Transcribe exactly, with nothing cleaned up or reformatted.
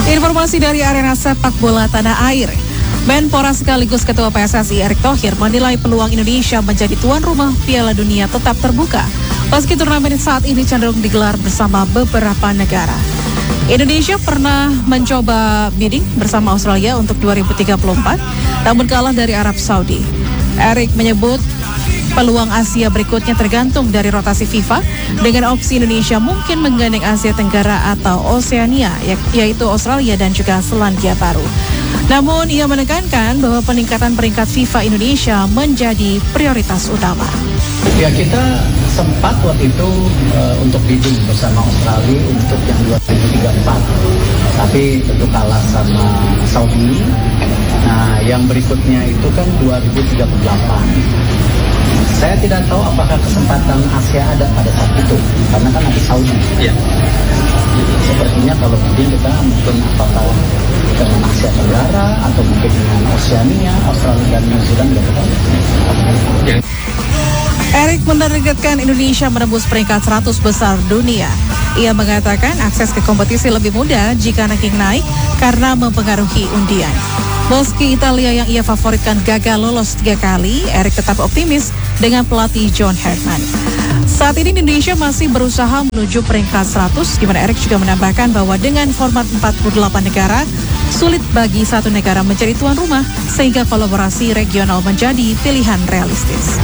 Informasi dari arena sepak bola tanah air. Menpora sekaligus Ketua P S S I Erick Thohir menilai peluang Indonesia menjadi tuan rumah Piala Dunia tetap terbuka, meski turnamen saat ini cenderung digelar bersama beberapa negara. Indonesia pernah mencoba bidding bersama Australia untuk dua ribu tiga puluh empat, namun kalah dari Arab Saudi. Erick menyebut peluang Asia berikutnya tergantung dari rotasi FIFA, dengan opsi Indonesia mungkin menggandeng Asia Tenggara atau Oseania, yaitu Australia dan juga Selandia Baru. Namun ia menekankan bahwa peningkatan peringkat FIFA Indonesia menjadi prioritas utama. Ya, kita sempat waktu itu uh, untuk bidding bersama Australia untuk yang dua ribu tiga puluh empat, tapi tentu kalah sama Saudi. Nah, yang berikutnya itu kan dua ribu tiga puluh delapan. Saya tidak tahu apakah kesempatan Asia ada pada saat itu, karena kan ada Saudi. Ya. Sepertinya kalau bidding kita mungkin apakah dengan Asia Tenggara atau mungkin dengan Oseania, Australia dan New Zealand tidak tahu. Ya. Erick menargetkan Indonesia menembus peringkat seratus besar dunia. Ia mengatakan akses ke kompetisi lebih mudah jika ranking naik karena mempengaruhi undian. Meski Italia yang ia favoritkan gagal lolos tiga kali, Erick tetap optimis dengan pelatih John Herdman. Saat ini Indonesia masih berusaha menuju peringkat seratus, di mana Erick juga menambahkan bahwa dengan format empat puluh delapan negara, sulit bagi satu negara menjadi tuan rumah, sehingga kolaborasi regional menjadi pilihan realistis.